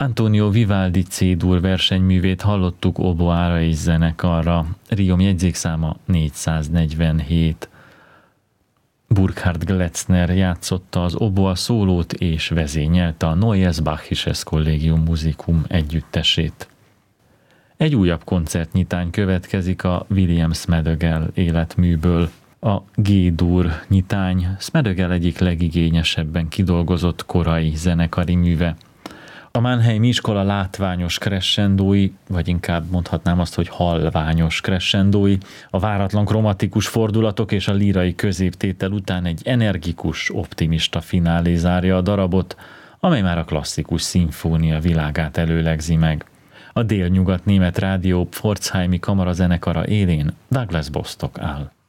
Antonio Vivaldi C-dur versenyművét hallottuk oboára és zenekarra. Riom jegyzékszáma 447. Burkhard Gletzner játszotta az oboa szólót és vezényelte a Neues Bachisches Collegium Musicum együttesét. Egy újabb koncertnyitány következik a William Smedagel életműből. A G-dur nyitány Smedagel egyik legigényesebben kidolgozott korai zenekari műve. A Mannheimi iskola látványos crescendói, vagy inkább mondhatnám azt, hogy hallványos crescendói, a váratlan kromatikus fordulatok és a lírai középtétel után egy energikus, optimista finálé zárja a darabot, amely már a klasszikus szimfónia világát előlegzi meg. A délnyugat német rádió Pforzheimi kamarazenekara élén Douglas Bostock áll.